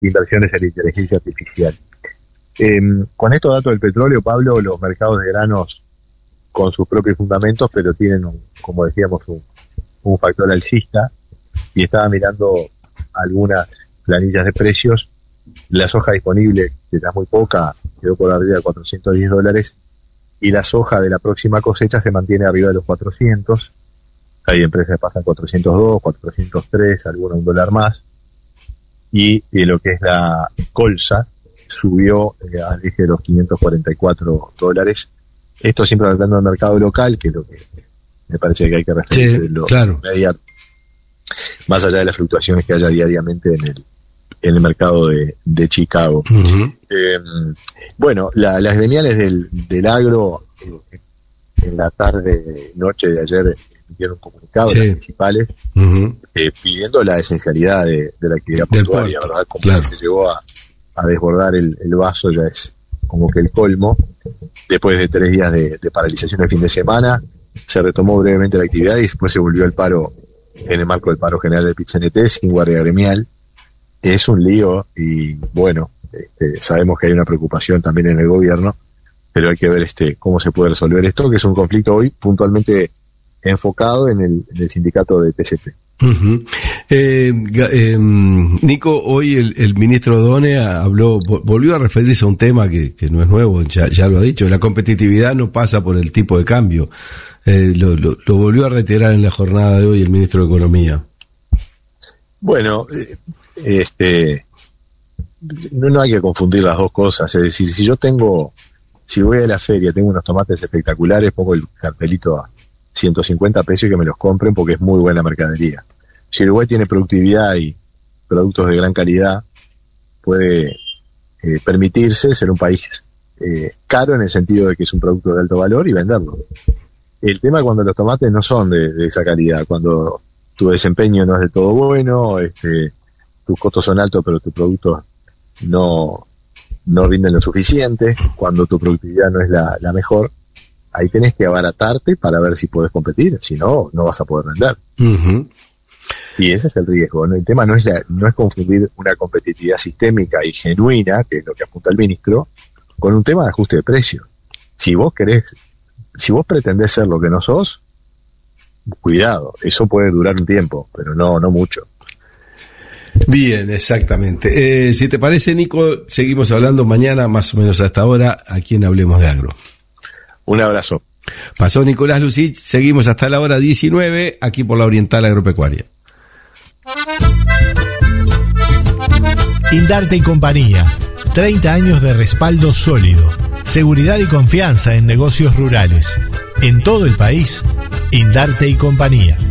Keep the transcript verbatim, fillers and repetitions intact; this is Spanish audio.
inversiones en la inteligencia artificial. Eh, con estos datos del petróleo, Pablo, los mercados de granos con sus propios fundamentos, pero tienen, un, como decíamos, un, un factor alcista, y estaba mirando algunas planillas de precios. La soja disponible, que ya es muy poca, quedó por arriba de cuatrocientos diez dólares, y la soja de la próxima cosecha se mantiene arriba de los cuatrocientos. Hay empresas que pasan cuatrocientos dos, cuatrocientos tres, alguna un dólar más, y, y lo que es la colza subió eh, al eje de los quinientos cuarenta y cuatro dólares. Esto siempre hablando del mercado local, que es lo que me parece que hay que referirse, sí, lo claro, inmediato, más allá de las fluctuaciones que haya diariamente en el en el mercado de, de Chicago. Uh-huh. Eh, bueno, la, las gremiales del, del agro eh, en la tarde, noche de ayer emitieron un comunicado, sí, las principales, uh-huh, eh, pidiendo la esencialidad de, de la actividad portuaria, ¿verdad? Como claro, que se llegó a, a desbordar el, el vaso, ya es como que el colmo. Después de tres días de, de paralización el fin de semana, se retomó brevemente la actividad y después se volvió al paro en el marco del paro general del P I T C N T sin guardia gremial. Es un lío y bueno, este, sabemos que hay una preocupación también en el gobierno, pero hay que ver este cómo se puede resolver esto, que es un conflicto hoy puntualmente enfocado en el, en el sindicato de T C P. Uh-huh. Eh, eh, Nico, hoy el, el ministro Done habló, volvió a referirse a un tema que, que no es nuevo, ya, ya lo ha dicho, la competitividad no pasa por el tipo de cambio. Eh, lo, lo, lo volvió a reiterar en la jornada de hoy el ministro de Economía. Bueno, eh, este no, no hay que confundir las dos cosas, es decir, si yo tengo, si voy a la feria, tengo unos tomates espectaculares, pongo el cartelito a ciento cincuenta pesos y que me los compren porque es muy buena mercadería. Si Uruguay tiene productividad y productos de gran calidad, puede eh, permitirse ser un país eh, caro en el sentido de que es un producto de alto valor y venderlo. El tema es cuando los tomates no son de, de esa calidad, cuando tu desempeño no es del todo bueno, este, tus costos son altos pero tus productos no, no rinden lo suficiente, cuando tu productividad no es la, la mejor, ahí tenés que abaratarte para ver si podés competir, si no, no vas a poder vender. Uh-huh. Y ese es el riesgo, ¿no? El tema no es la, no es confundir una competitividad sistémica y genuina, que es lo que apunta el ministro, con un tema de ajuste de precios. Si vos querés, si vos pretendés ser lo que no sos, cuidado, eso puede durar un tiempo, pero no, no mucho. Bien, exactamente. Eh, si te parece, Nico, seguimos hablando mañana más o menos a esta hora aquí en Hablemos de Agro. Un abrazo. Pasó Nicolás Lucich, seguimos hasta la hora diecinueve aquí por la Oriental Agropecuaria. Indarte y Compañía, treinta años de respaldo sólido, seguridad y confianza en negocios rurales. En todo el país, Indarte y Compañía.